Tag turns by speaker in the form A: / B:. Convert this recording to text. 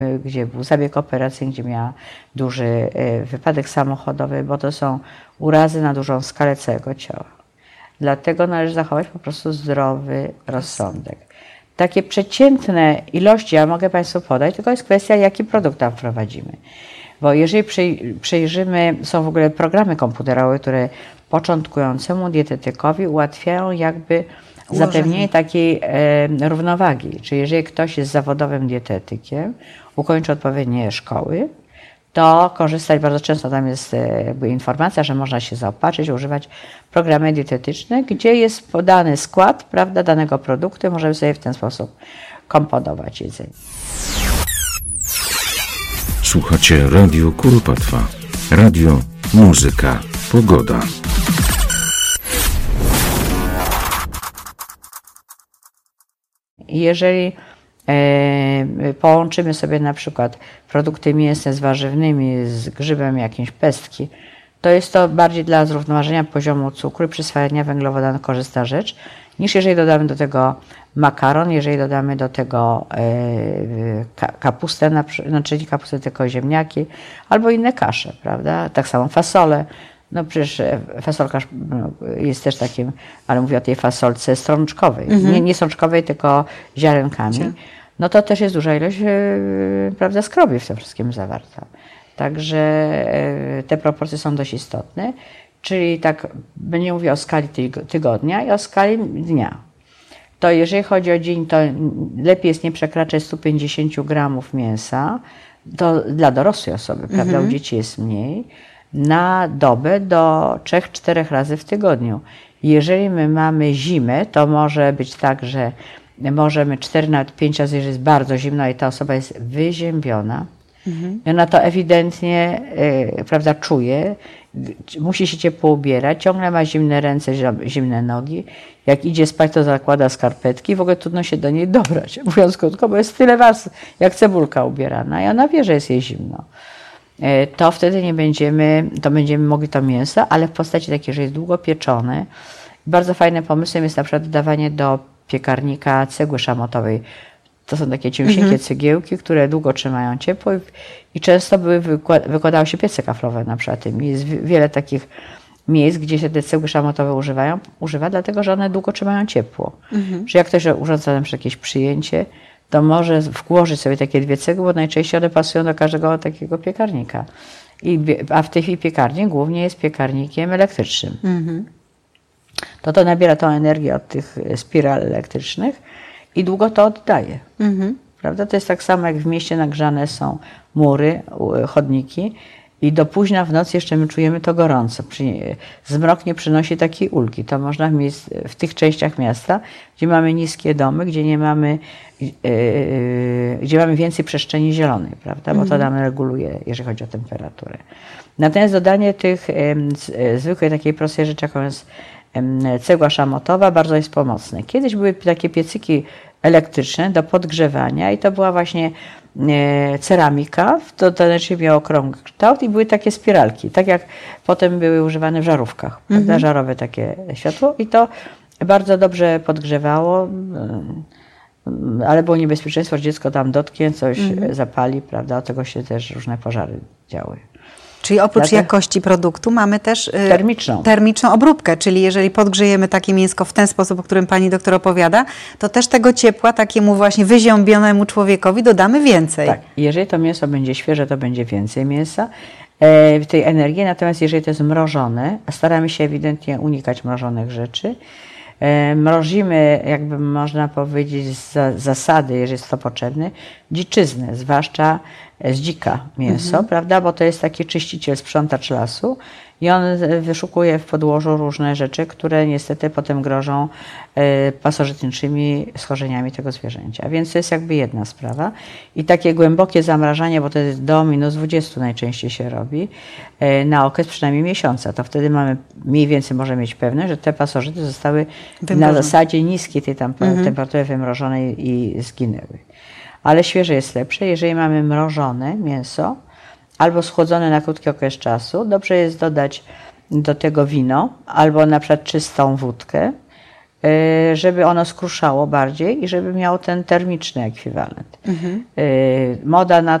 A: gdzie był zabieg operacyjny, gdzie miała duży wypadek samochodowy, bo to są urazy na dużą skalę całego ciała. Dlatego należy zachować po prostu zdrowy rozsądek. Takie przeciętne ilości, ja mogę Państwu podać, tylko jest kwestia, jaki produkt tam wprowadzimy. Bo jeżeli przejrzymy, są w ogóle programy komputerowe, które początkującemu dietetykowi ułatwiają jakby zapewnienie takiej równowagi. Czyli jeżeli ktoś jest zawodowym dietetykiem, ukończy odpowiednie szkoły, to korzystać bardzo często, tam jest informacja, że można się zaopatrzyć, używać programy dietetyczne, gdzie jest podany skład, prawda, danego produktu i możemy sobie w ten sposób komponować jedzenie.
B: Słuchacie Radio Kuropatwa. Radio, muzyka, pogoda.
A: Jeżeli połączymy sobie na przykład produkty mięsne z warzywnymi, z grzybem jakimś pestki, to jest to bardziej dla zrównoważenia poziomu cukru i przyswajania węglowodanów korzystna rzecz, niż jeżeli dodamy do tego makaron, jeżeli dodamy do tego kapustę, znaczy nie kapustę, tylko ziemniaki, albo inne kasze, prawda? Tak samo fasole. No przecież fasolka jest też takim, ale mówię o tej fasolce strączkowej. Nie strączkowej, tylko ziarenkami. No to też jest duża ilość, prawda, skrobi w tym wszystkim zawarta. Także te proporcje są dość istotne. Czyli tak, nie mówię o skali tygodnia i o skali dnia. To jeżeli chodzi o dzień, to lepiej jest nie przekraczać 150 gramów mięsa, to dla dorosłej osoby, prawda, u dzieci jest mniej, na dobę do 3-4 razy w tygodniu. Jeżeli my mamy zimę, to może być tak, że możemy 4 nawet 5 razy, jeżeli jest bardzo zimno i ta osoba jest wyziębiona, i ona to ewidentnie, prawda, czuje, musi się ciepło ubierać, ciągle ma zimne ręce, zimne nogi. Jak idzie spać, to zakłada skarpetki, w ogóle trudno się do niej dobrać, mówiąc krótko, bo jest tyle warstw, jak cebulka ubierana i ona wie, że jest jej zimno. To wtedy nie będziemy, to będziemy mogli to mięso, ale w postaci takiej, że jest długo pieczone. Bardzo fajnym pomysłem jest na przykład dodawanie do piekarnika cegły szamotowej. To są takie ciężkie cegiełki, które długo trzymają ciepło i często wykładało się piece kaflowe na przykład tymi. Jest wiele takich miejsc, gdzie się te cegły szamotowe używa, dlatego że one długo trzymają ciepło. Że jak ktoś urządza na przykład jakieś przyjęcie, to może włożyć sobie takie 2 cegły, bo najczęściej one pasują do każdego takiego piekarnika. A w tej chwili piekarnik głównie jest piekarnikiem elektrycznym. To nabiera tą energię od tych spiral elektrycznych i długo to oddaje. Prawda? To jest tak samo, jak w mieście nagrzane są mury, chodniki i do późna w nocy jeszcze my czujemy to gorąco. Zmrok nie przynosi takiej ulgi. To można w tych częściach miasta, gdzie mamy niskie domy, gdzie mamy więcej przestrzeni zielonej, prawda? Bo to nam reguluje, jeżeli chodzi o temperaturę. Natomiast dodanie tych zwykłej takiej prostej rzeczy, jaką jest cegła szamotowa, bardzo jest pomocne. Kiedyś były takie piecyki elektryczne do podgrzewania i to była właśnie ceramika, to znaczy miało okrągły kształt i były takie spiralki, tak jak potem były używane w żarówkach, prawda? Żarowe takie światło i to bardzo dobrze podgrzewało, ale było niebezpieczeństwo, że dziecko tam dotknie, coś zapali, prawda? Od tego się też różne pożary działy.
C: Czyli oprócz jakości produktu mamy też termiczną obróbkę, czyli jeżeli podgrzejemy takie mięsko w ten sposób, o którym pani doktor opowiada, to też tego ciepła takiemu właśnie wyziębionemu człowiekowi dodamy więcej.
A: Tak, jeżeli to mięso będzie świeże, to będzie więcej mięsa, tej energii, natomiast jeżeli to jest mrożone, staramy się ewidentnie unikać mrożonych rzeczy, mrozimy, jakby można powiedzieć, z zasady, jeżeli jest to potrzebne, dziczyznę, zwłaszcza z dzika mięso, prawda, bo to jest taki czyściciel, sprzątacz lasu i on wyszukuje w podłożu różne rzeczy, które niestety potem grożą pasożytniczymi schorzeniami tego zwierzęcia. Więc to jest jakby jedna sprawa. I takie głębokie zamrażanie, bo to jest do -20 najczęściej się robi, na okres przynajmniej miesiąca. To wtedy mamy, mniej więcej możemy mieć pewność, że te pasożyty zostały na zasadzie niskiej tej temperatury wymrożonej i zginęły. Ale świeże jest lepsze. Jeżeli mamy mrożone mięso albo schłodzone na krótki okres czasu, dobrze jest dodać do tego wino albo na przykład czystą wódkę żeby ono skruszało bardziej i żeby miało ten termiczny ekwiwalent. Moda na